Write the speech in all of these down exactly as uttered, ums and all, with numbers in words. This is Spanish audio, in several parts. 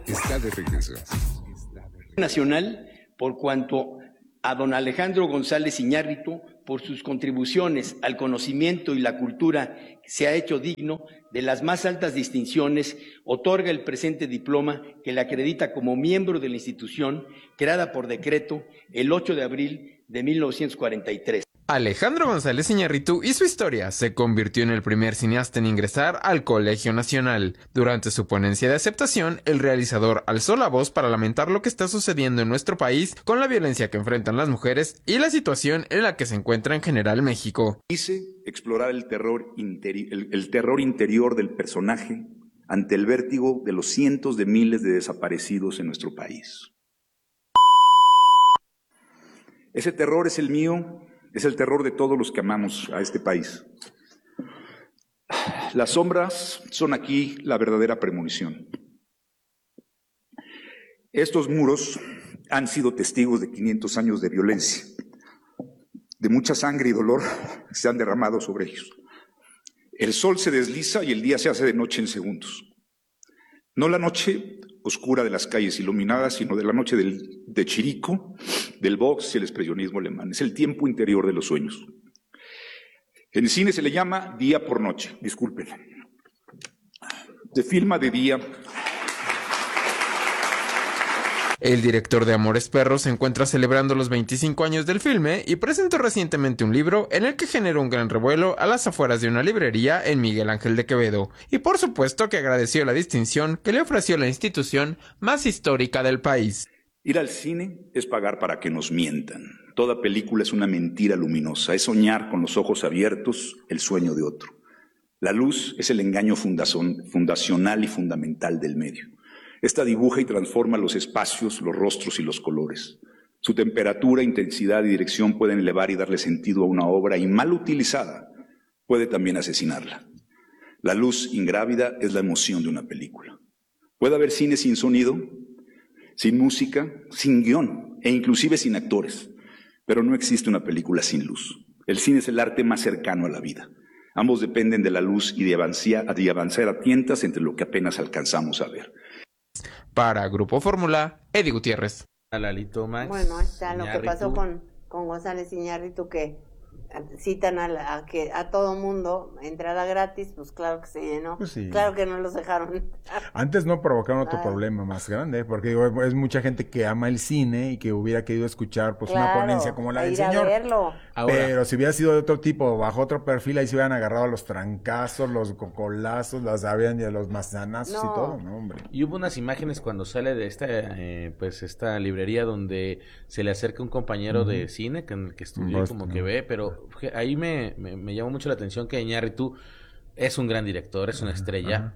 está de regreso. Nacional, por cuanto a don Alejandro González Iñárritu, por sus contribuciones al conocimiento y la cultura, se ha hecho digno de las más altas distinciones, otorga el presente diploma que le acredita como miembro de la institución, creada por decreto el ocho de abril de mil novecientos cuarenta y tres. Alejandro González Iñárritu y su historia se convirtió en el primer cineasta en ingresar al Colegio Nacional. Durante su ponencia de aceptación, el realizador alzó la voz para lamentar lo que está sucediendo en nuestro país con la violencia que enfrentan las mujeres y la situación en la que se encuentra en general México. Quise explorar el terror, interi- el, el terror interior del personaje ante el vértigo de los cientos de miles de desaparecidos en nuestro país. Ese terror es el mío. Es el terror de todos los que amamos a este país. Las sombras son aquí la verdadera premonición. Estos muros han sido testigos de quinientos años de violencia, de mucha sangre y dolor que se han derramado sobre ellos. El sol se desliza y el día se hace de noche en segundos. No la noche oscura de las calles iluminadas, sino de la noche del, de Chirico, del box y el expresionismo alemán. Es el tiempo interior de los sueños. En el cine se le llama día por noche, disculpen. Se filma de día. El director de Amores Perros se encuentra celebrando los veinticinco años del filme y presentó recientemente un libro en el que generó un gran revuelo a las afueras de una librería en Miguel Ángel de Quevedo. Y por supuesto que agradeció la distinción que le ofreció la institución más histórica del país. Ir al cine es pagar para que nos mientan. Toda película es una mentira luminosa, es soñar con los ojos abiertos el sueño de otro. La luz es el engaño fundación, fundacional y fundamental del medio. Esta dibuja y transforma los espacios, los rostros y los colores. Su temperatura, intensidad y dirección pueden elevar y darle sentido a una obra y mal utilizada puede también asesinarla. La luz ingrávida es la emoción de una película. Puede haber cine sin sonido, sin música, sin guión e inclusive sin actores, pero no existe una película sin luz. El cine es el arte más cercano a la vida. Ambos dependen de la luz y de avanzar, de avanzar a tientas entre lo que apenas alcanzamos a ver. Para Grupo Fórmula, Eddie Gutiérrez. Lalito Max. Bueno, ahí está lo Iñárritu. que pasó con, con González Iñárritu, que citan a, la, a que a todo mundo entrada gratis, pues claro que se llenó. Pues sí. Claro que no los dejaron. Antes no provocaron otro Ah. problema más grande, porque digo, es mucha gente que ama el cine y que hubiera querido escuchar pues una Claro, ponencia como la a del ir a señor. verlo. Ahora, Pero si hubiera sido de otro tipo, bajo otro perfil, ahí se hubieran agarrado a los trancazos, los cocolazos, las habían y los manzanazos No. y todo, ¿no, hombre? y hubo unas imágenes cuando sale de esta, eh, pues esta librería donde se le acerca un compañero Ujú. de cine que, en el que estudió y Boston, como que ¿no? ve, pero je- ahí me, me, me llamó mucho la atención que Iñárritu es un gran director, es una estrella. Ajá.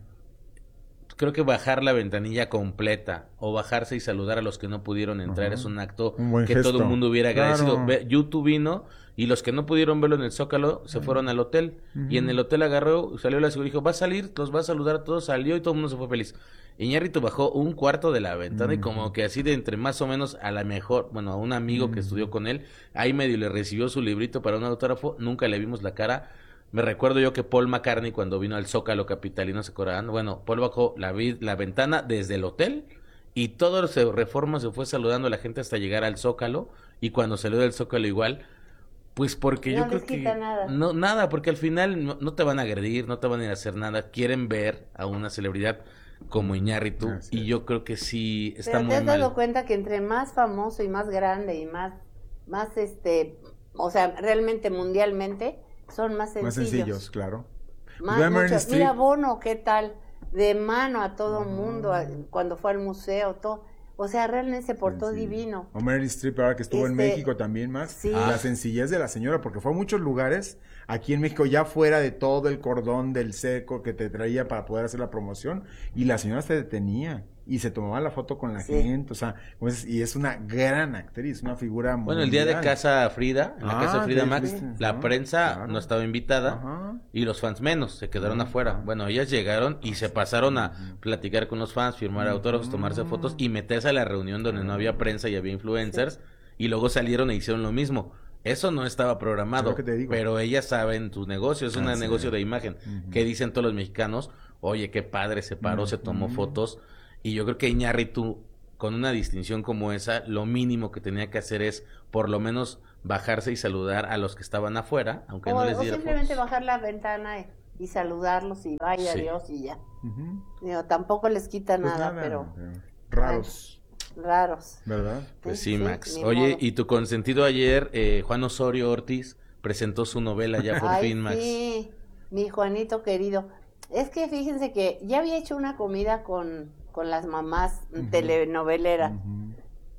Creo que bajar la ventanilla completa o bajarse y saludar a los que no pudieron entrar Ajá. es un acto Un buen que gesto. todo el mundo hubiera agradecido. Claro. Ve- YouTube vino y los que no pudieron verlo en el Zócalo se fueron al hotel y en el hotel agarró, salió la seguridad y dijo, va a salir, los va a saludar a todos, salió y todo el mundo se fue feliz. Iñárritu bajó un cuarto de la ventana y como que así de entre más o menos a la mejor, bueno, a un amigo que estudió con él, ahí medio le recibió su librito para un autógrafo, nunca le vimos la cara. Me recuerdo yo que Paul McCartney cuando vino al Zócalo capitalino se acordarán, bueno, Paul bajó la, vi- la ventana desde el hotel y todo se Reforma se fue saludando a la gente hasta llegar al Zócalo y cuando salió del Zócalo igual, pues porque No yo les creo que quita nada. no nada, porque al final no, no te van a agredir, no te van a ir a hacer nada, quieren ver a una celebridad como Iñárritu Así y es. yo creo que sí está Pero muy te has mal. dado cuenta que entre más famoso y más grande y más, más este, o sea, realmente mundialmente, son más sencillos. Más sencillos, claro. Más, Ve a Meryl mucho- Streep. Mira Bono, ¿qué tal? De mano a todo mundo, a- cuando fue al museo, todo. O sea, realmente se portó Sencillo. divino. O Meryl Streep ahora que estuvo en Este, México también más. sí. La sencillez de la señora, porque fue a muchos lugares aquí en México, ya fuera de todo el cordón del cerco que te traía para poder hacer la promoción, y la señora se detenía y se tomaba la foto con la Sí. gente, o sea, pues, y es una gran actriz, una figura Bueno, el día de mundial. Casa Frida, en la Ah, casa de Frida sí, Max, sí, la ajá, prensa claro. no estaba invitada Ajá. y los fans menos, se quedaron Ajá. afuera. Bueno, ellas llegaron y se pasaron a platicar con los fans, firmar autógrafos, tomarse fotos y meterse a la reunión donde no había prensa y había influencers y luego salieron e hicieron lo mismo. Eso no estaba programado, Es lo que te digo. pero ellas saben su negocio, es un Así negocio es. de imagen. Ujú. Que dicen todos los mexicanos, oye, qué padre, se paró, se tomó Ujú. fotos. Y yo creo que Iñárritu, con una distinción como esa, lo mínimo que tenía que hacer es, por lo menos, bajarse y saludar a los que estaban afuera, aunque o, no les o diera simplemente fotos. bajar la ventana y, y saludarlos y vaya Sí. Dios y ya. Ujú. Digo, tampoco les quita Pues nada, nada, pero pero raros, raros. ¿verdad? Pues sí, Max. ni Oye, modo. y tu consentido ayer, eh, Juan Osorio Ortiz, presentó su novela ya por Ay, fin, Max. sí, mi Juanito querido. Es que fíjense que ya había hecho una comida con, con las mamás Ujú. telenoveleras, Ujú.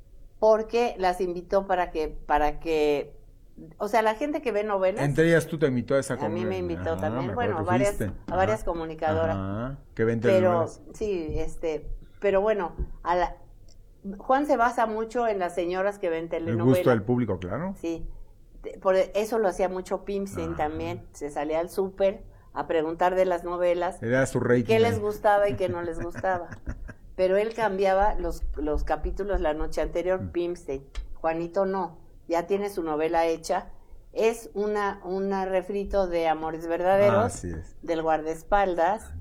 porque las invitó para que, para que, o sea, la gente que ve novelas, Entre ellas tú te invitó a esa a comida. mí me invitó Ajá, también, me bueno, a acuerdo que varias, fuiste. a varias Ajá. comunicadoras. Ajá, que ven Pero, telenovelas. sí, este, pero bueno, a la, Juan se basa mucho en las señoras que ven El telenovelas. gusto del público, claro. Sí, te- por eso lo hacía mucho Pimstein Ajá. también. Se salía al súper a preguntar de las novelas, Era su rating. qué les ¿eh? gustaba y qué no les gustaba. Pero él cambiaba los, los capítulos la noche anterior, Pimstein. Juanito no, ya tiene su novela hecha. Es una, una refrito de Amores Verdaderos, Así es. del guardaespaldas,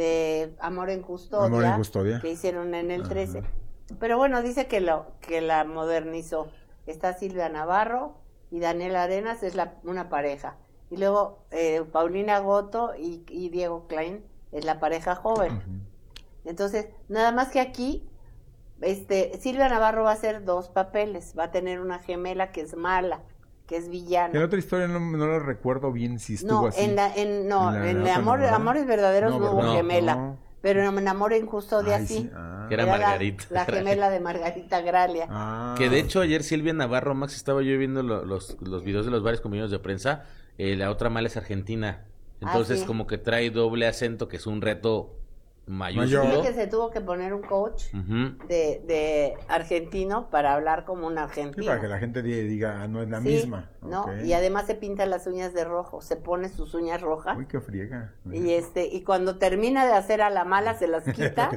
de Amor en Custodia, Amor en Custodia. que hicieron en el Ajá. trece. Pero bueno, dice que lo que la modernizó. Está Silvia Navarro y Daniel Arenas, es la, una pareja. Y luego eh, Paulina Goto y, y Diego Klein es la pareja joven. Ujú. Entonces, nada más que aquí, este, Silvia Navarro va a hacer dos papeles. Va a tener una gemela que es mala, que es En villana. otra historia no, no la recuerdo bien si estuvo No, así. en la, en, no, En la en otra Amor, novela. Amores Verdaderos No, no, hubo ¿verdad? gemela. No. Pero en Amor en Custodia Ay, sí. ah. Que era la- Margarita. La, gemela de Margarita Gralia. Ah. Que de hecho ayer Silvia Navarro, Max, estaba yo viendo lo- los, los videos de los varios compañeros de prensa, eh, la otra mala es argentina, entonces Ah, sí. como que trae doble acento, que es un reto mayúsculo. Mayor. Dice que se tuvo que poner un coach Ujú. de, de argentino para hablar como un Sí, argentino. para que la gente di- diga, ah, no es la Sí, misma. ¿no? Ok. Y además se pinta las uñas de rojo, se pone sus uñas rojas. Uy, qué friega. Y este, y cuando termina de hacer a la mala se las quita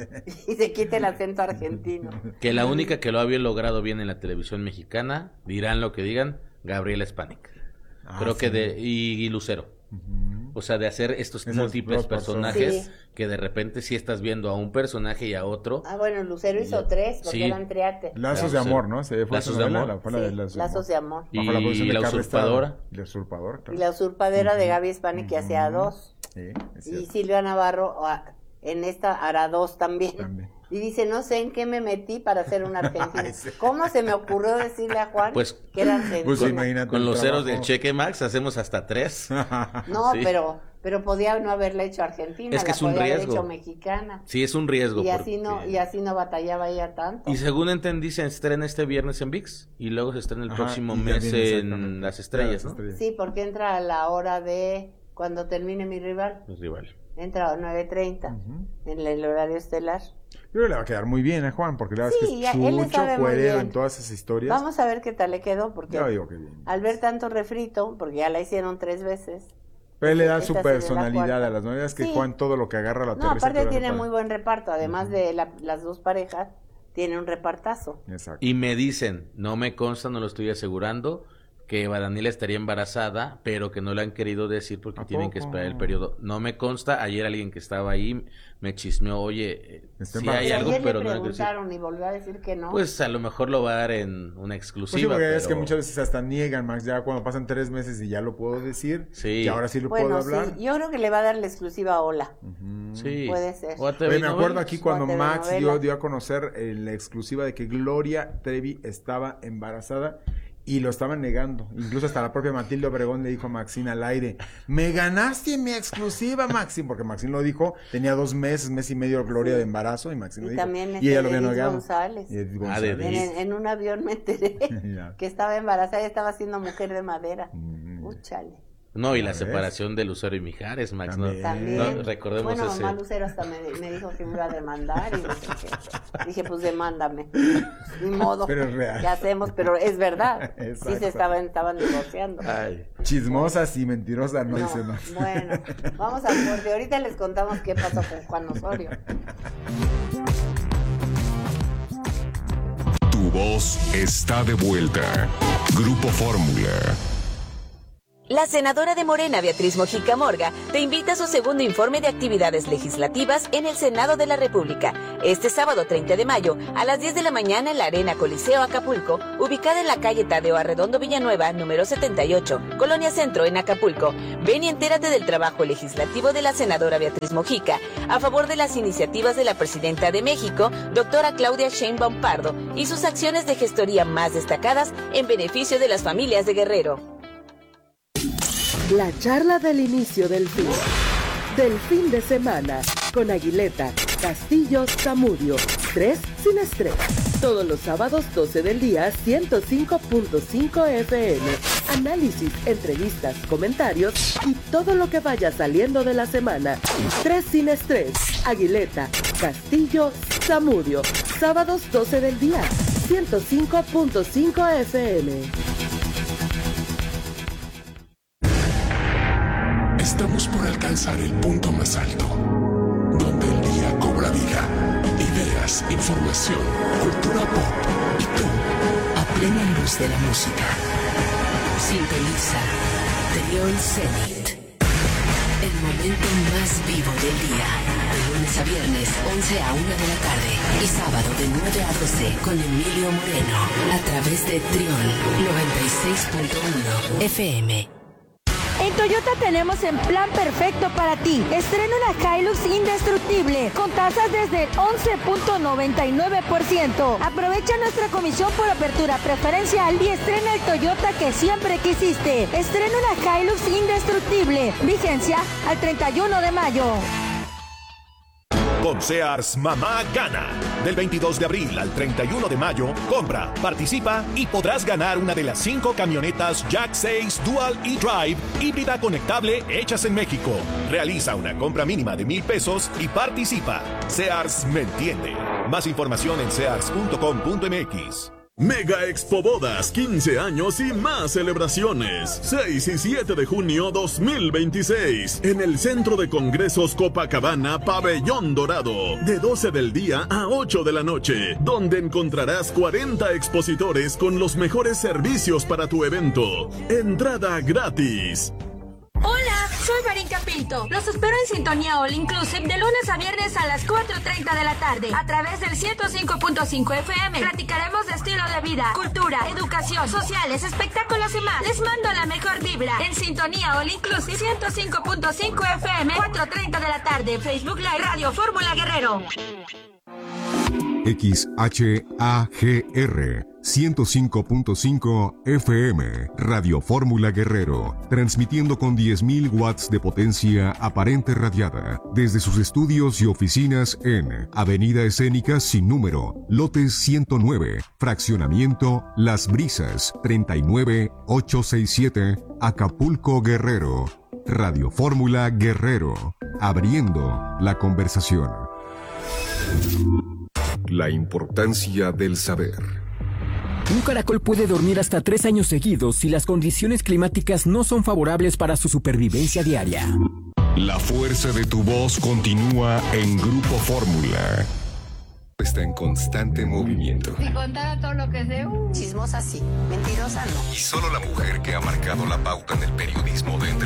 y se quita el acento argentino. Que la única que lo había logrado bien en la televisión mexicana, dirán lo que digan, Gabriela Spanik. Ah, Creo que sí. de y, y Lucero. Ujú. O sea, de hacer estos Esas múltiples dos personas. personajes Sí. que de repente sí estás viendo a un personaje y a otro. Ah, bueno, Lucero hizo Ya. tres porque Sí. eran triate. Lazos Claro, de sí. amor, ¿no? Se fue Lazos esa de novela, amor. fue la de Sí, Lazos, Lazos de amor. Y Bajo la producción de la Carla Estrada. usurpadora. La usurpadora, Y claro. la usurpadera de Ujú. Gaby Spanik que hacía Ujú. dos. Sí, es Y cierto. Silvia Navarro ah, en esta hará dos también. También. Y dice, no sé en qué me metí para ser una argentina. Ay, sí. ¿Cómo se me ocurrió decirle a Juan Pues- que era argentina? Pues imagínate. Con el los ceros trabajo. del cheque, Max, hacemos hasta tres. No, Sí. pero pero podía no haberla hecho argentina, Es que la es un podía haber riesgo. hecho mexicana. Sí, es un riesgo. Y así no porque- y así no batallaba ella tanto. Y según entendí, se estrena este viernes en V I X y luego se estrena el Ajá, próximo y ya mes viene en exactamente. Las Estrellas, Las ¿no? Estrellas. Sí, porque entra a la hora de cuando termine mi rival, Es rival. entra a nueve treinta Ujú. en el horario estelar. Yo creo que le va a quedar muy bien a Juan, porque la verdad Sí, es que ya- es él le chucho, sabe muy cuerero bien. en todas esas historias. Vamos a ver qué tal le quedó porque Yo digo que bien. al ver tanto refrito, porque ya la hicieron tres veces. Pero él le da esta su sería la personalidad cuarta. a las novelas que Sí. Juan todo lo que agarra la No, aterriza, aparte pero tiene repara. muy buen reparto, además de la- las dos parejas, tiene un repartazo. Exacto. Y me dicen, no me consta, no lo estoy asegurando, que Eva Daniela estaría embarazada, pero que no le han querido decir porque ¿A tienen que poco? esperar el periodo. No me consta, ayer alguien que estaba ahí me chismeó, oye, eh, Está sí embarazada. hay Y algo, ayer pero le no hay que decir. preguntaron y volvió a decir que no. Pues a lo mejor lo va a dar en una Pues sí, exclusiva. porque es que pero- muchas veces hasta niegan, Max, ya cuando pasan tres meses y ya lo puedo decir, Sí. y ahora sí lo bueno, puedo hablar. sí, yo creo que le va a dar la exclusiva a Ola. Ujú. Sí. Puede ser. O a T V Oye, me acuerdo novelas. aquí cuando O a Max dio, telenovelas. dio a conocer eh, la exclusiva de que Gloria Trevi estaba embarazada y lo estaban negando. Incluso hasta la propia Matilde Obregón le dijo a Maxine al aire, me ganaste mi exclusiva, Maxine, porque Maxine lo dijo, tenía dos meses, mes y medio Gloria de embarazo y Maxine Y lo dijo. también y este ella lo había Edith negado. González. Y Edith Ah, de González. En, Edith. en un avión me enteré Ya. que estaba embarazada y estaba siendo mujer de madera. Mm. Úchale. No, y ¿Ya la ves? separación de Lucero y Mijares, Max, ¿no? También. También. No, recordemos bueno, ese. mamá Lucero hasta me, me dijo que me iba a demandar y no sé qué. Dije, pues demándame. Ni modo. Pero es real. ¿Qué hacemos? Pero es verdad. Sí Exacto. se estaban, estaban divorciando. Ay. Chismosas y mentirosas no, No, dice Max. bueno, vamos al corte. Ahorita les contamos qué pasó con Juan Osorio. Tu voz está de vuelta. Grupo Fórmula. La senadora de Morena, Beatriz Mojica Morga, te invita a su segundo informe de actividades legislativas en el Senado de la República. Este sábado treinta de mayo, a las diez de la mañana en la Arena Coliseo Acapulco, ubicada en la calle Tadeo Arredondo Villanueva, número setenta y ocho, Colonia Centro, en Acapulco. Ven y entérate del trabajo legislativo de la senadora Beatriz Mojica, a favor de las iniciativas de la presidenta de México, doctora Claudia Sheinbaum Pardo, y sus acciones de gestoría más destacadas en beneficio de las familias de Guerrero. La charla del inicio del fin, del fin de semana, con Aguileta, Castillo, Zamudio, tres sin estrés. Todos los sábados doce del día, ciento cinco punto cinco F M. Análisis, entrevistas, comentarios y todo lo que vaya saliendo de la semana. Tres sin estrés. Aguileta, Castillo, Zamudio. Sábados doce del día, ciento cinco punto cinco F M. Estamos por alcanzar el punto más alto, donde el día cobra vida, ideas, información, cultura pop y tú, a plena luz de la música. Sintoniza Trión Zenit, el momento más vivo del día, de lunes a viernes, once a una de la tarde, y sábado de nueve a doce con Emilio Moreno, a través de Trión noventa y seis punto uno F M. En Toyota tenemos el plan perfecto para ti. Estrena una Hilux indestructible con tasas desde el once punto noventa y nueve por ciento. Aprovecha nuestra comisión por apertura preferencial y estrena el Toyota que siempre quisiste. Estrena una Hilux indestructible. Vigencia al treinta y uno de mayo. Con Sears, mamá gana. Del veintidós de abril al treinta y uno de mayo, compra, participa y podrás ganar una de las cinco camionetas Jack seis Dual E-Drive híbrida conectable hechas en México. Realiza una compra mínima de mil pesos y participa. Sears me entiende. Más información en sears punto com punto m x. Mega Expo Bodas, quince años y más celebraciones. seis y siete de junio dos mil veintiséis. En el Centro de Congresos Copacabana, Pabellón Dorado. De doce del día a ocho de la noche. Donde encontrarás cuarenta expositores con los mejores servicios para tu evento. Entrada gratis. Hola, soy Marinka Pinto. Los espero en Sintonía All Inclusive de lunes a viernes a las cuatro treinta de la tarde a través del ciento cinco punto cinco F M. Platicaremos de estilo de vida, cultura, educación, sociales, espectáculos y más. Les mando la mejor vibra en Sintonía All Inclusive ciento cinco punto cinco F M, cuatro treinta de la tarde. Facebook Live Radio Fórmula Guerrero. X H A G R ciento cinco punto cinco F M, Radio Fórmula Guerrero, transmitiendo con diez mil watts de potencia aparente radiada, desde sus estudios y oficinas en Avenida Escénica Sin Número, Lotes ciento nueve, Fraccionamiento Las Brisas, treinta y nueve ochocientos sesenta y siete, Acapulco, Guerrero. Radio Fórmula Guerrero, abriendo la conversación. La importancia del saber. Un caracol puede dormir hasta tres años seguidos si las condiciones climáticas no son favorables para su supervivencia diaria. La fuerza de tu voz continúa en Grupo Fórmula. Está en constante movimiento. Si contara todo lo que sé, uh, chismosa sí, mentirosa no. Y solo la mujer que ha marcado la pauta en el periodismo de entretenimiento